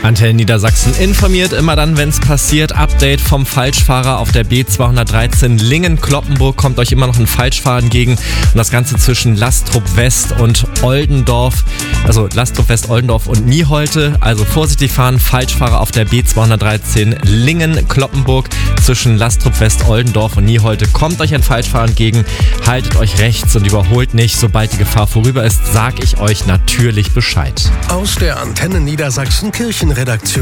Antenne Niedersachsen informiert immer dann, wenn es passiert. Update vom Falschfahrer auf der B213 Lingen-Cloppenburg. Kommt euch immer noch ein Falschfahrer entgegen. Und das Ganze zwischen Lastrup-West und Oldendorf. Also Lastrup-West, Oldendorf und Nieholte. Also vorsichtig fahren. Falschfahrer auf der B213 Lingen-Cloppenburg. Zwischen Lastrup-West, Oldendorf und Nieholte. Kommt euch ein Falschfahrer entgegen. Haltet euch rechts und überholt nicht. Sobald die Gefahr vorüber ist, sag ich euch natürlich Bescheid. Aus der Antenne Niedersachsen Kirchenredaktion.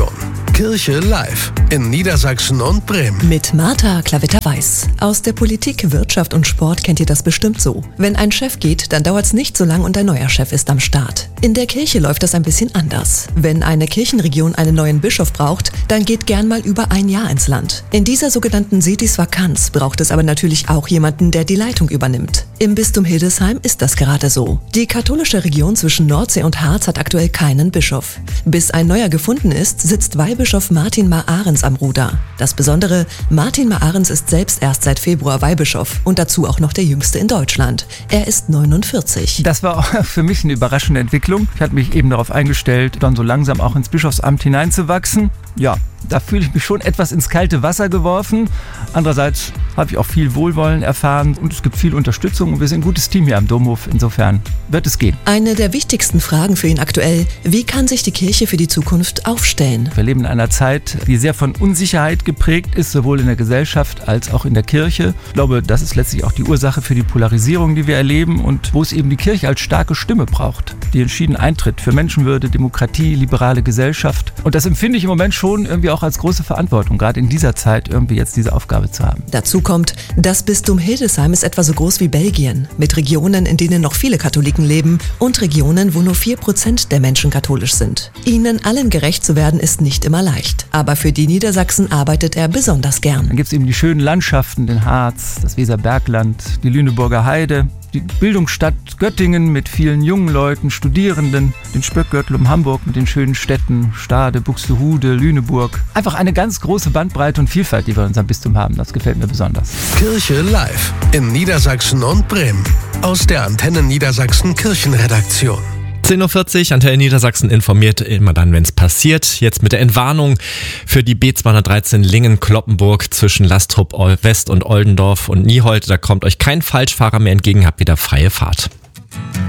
Kirche live in Niedersachsen und Bremen. Mit Martha Klavitter-Weiß. Aus der Politik, Wirtschaft und Sport kennt ihr das bestimmt so. Wenn ein Chef geht, dann dauert es nicht so lang und ein neuer Chef ist am Start. In der Kirche läuft das ein bisschen anders. Wenn eine Kirchenregion einen neuen Bischof braucht, dann geht gern mal über ein Jahr ins Land. In dieser sogenannten Sedis Vakanz braucht es aber natürlich auch jemanden, der die Leitung übernimmt. Im Bistum Hildesheim ist das gerade so. Die katholische Region zwischen Nordsee und Harz hat aktuell keinen Bischof. Bis ein neuer gefunden ist, sitzt Weihbischof Martin Mar-Ahrens am Ruder. Das Besondere, Martin Mar-Ahrens ist selbst erst seit Februar Weihbischof und dazu auch noch der jüngste in Deutschland. Er ist 49. Das war auch für mich eine überraschende Entwicklung. Ich hatte mich eben darauf eingestellt, dann so langsam auch ins Bischofsamt hineinzuwachsen. Ja, da fühle ich mich schon etwas ins kalte Wasser geworfen. Andererseits habe ich auch viel Wohlwollen erfahren und es gibt viel Unterstützung und wir sind ein gutes Team hier am Domhof. Insofern wird es gehen. Eine der wichtigsten Fragen für ihn aktuell: Wie kann sich die Kirche für die Zukunft aufstellen? Wir leben in einer Zeit, die sehr von Unsicherheit geprägt ist, sowohl in der Gesellschaft als auch in der Kirche. Ich glaube, das ist letztlich auch die Ursache für die Polarisierung, die wir erleben und wo es eben die Kirche als starke Stimme braucht, die entschieden eintritt für Menschenwürde, Demokratie, liberale Gesellschaft. Und das empfinde ich im Moment schon irgendwie auch als große Verantwortung, gerade in dieser Zeit irgendwie jetzt diese Aufgabe zu haben. Dazu kommt, das Bistum Hildesheim ist etwa so groß wie Belgien, mit Regionen, in denen noch viele Katholiken leben und Regionen, wo nur 4% der Menschen katholisch sind. Ihnen allen gerecht zu werden, ist nicht immer leicht. Aber für die Niedersachsen arbeitet er besonders gern. Dann gibt es eben die schönen Landschaften, den Harz, das Weserbergland, die Lüneburger Heide, die Bildungsstadt Göttingen mit vielen jungen Leuten, Studierenden, den Spöckgürtel um Hamburg mit den schönen Städten Stade, Buxtehude, Lüneburg. Einfach eine ganz große Bandbreite und Vielfalt, die wir in unserem Bistum haben. Das gefällt mir besonders. Kirche live in Niedersachsen und Bremen. Aus der Antenne Niedersachsen Kirchenredaktion. 10.40 Uhr, Antenne Niedersachsen informiert immer dann, wenn es passiert. Jetzt mit der Entwarnung für die B213 Lingen-Cloppenburg zwischen Lastrup-West und Oldendorf und Nieholte. Da kommt euch kein Falschfahrer mehr entgegen, habt wieder freie Fahrt.